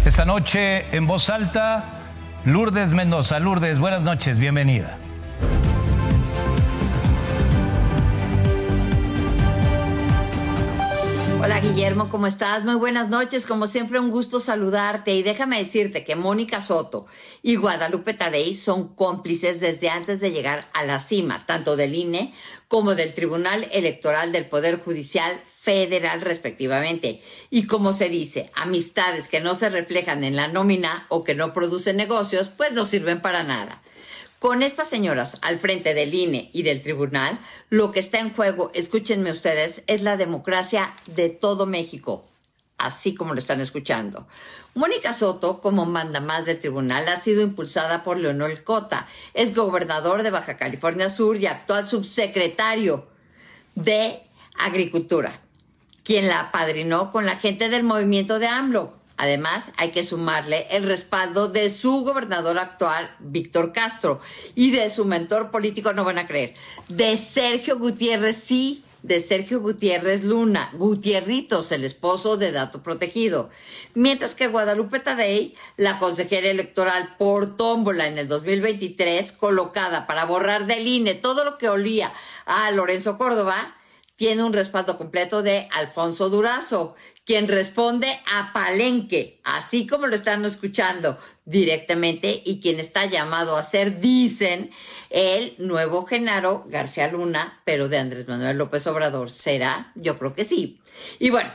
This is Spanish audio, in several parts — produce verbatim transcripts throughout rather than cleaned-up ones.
Esta noche en voz alta, Lourdes Mendoza. Lourdes, buenas noches, bienvenida. Hola Guillermo, ¿cómo estás? Muy buenas noches, como siempre un gusto saludarte y déjame decirte que Mónica Soto y Guadalupe Tadei son cómplices desde antes de llegar a la cima, tanto del I N E como del Tribunal Electoral del Poder Judicial Federal respectivamente. Y como se dice, amistades que no se reflejan en la nómina o que no producen negocios, pues no sirven para nada. Con estas señoras al frente del I N E y del tribunal, lo que está en juego, escúchenme ustedes, es la democracia de todo México, así como lo están escuchando. Mónica Soto, como mandamás del tribunal, ha sido impulsada por Leonel Cota, es gobernador de Baja California Sur y actual subsecretario de Agricultura, quien la apadrinó con la gente del movimiento de AMLO. Además, hay que sumarle el respaldo de su gobernador actual, Víctor Castro, y de su mentor político, no van a creer, de Sergio Gutiérrez, sí, de Sergio Gutiérrez Luna, Gutierritos, el esposo de Dato Protegido. Mientras que Guadalupe Tadei, la consejera electoral por tómbola en el dos mil veintitrés, colocada para borrar del I N E todo lo que olía a Lorenzo Córdoba, tiene un respaldo completo de Alfonso Durazo, quien responde a Palenque, así como lo están escuchando directamente, y quien está llamado a ser, dicen, el nuevo Genaro García Luna, pero de Andrés Manuel López Obrador. ¿Será? Yo creo que sí. Y bueno,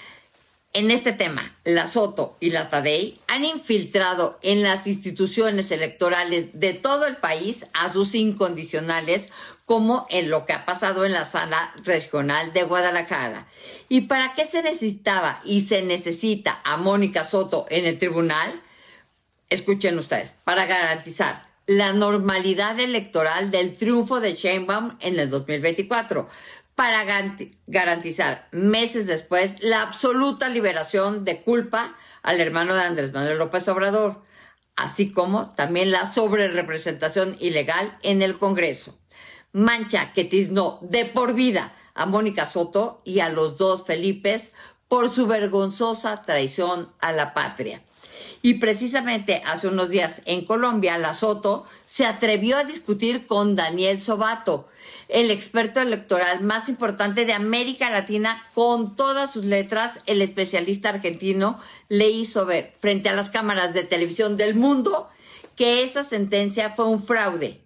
en este tema, la Soto y la Tadei han infiltrado en las instituciones electorales de todo el país a sus incondicionales, como en lo que ha pasado en la Sala Regional de Guadalajara. ¿Y para qué se necesitaba y se necesita a Mónica Soto en el tribunal? Escuchen ustedes, para garantizar la normalidad electoral del triunfo de Sheinbaum en el dos mil veinticuatro, para garantizar meses después la absoluta liberación de culpa al hermano de Andrés Manuel López Obrador, así como también la sobrerepresentación ilegal en el Congreso. Mancha que tiznó de por vida a Mónica Soto y a los dos Felipes por su vergonzosa traición a la patria. Y precisamente hace unos días en Colombia, la Soto se atrevió a discutir con Daniel Sobato, el experto electoral más importante de América Latina, con todas sus letras. El especialista argentino le hizo ver frente a las cámaras de televisión del mundo que esa sentencia fue un fraude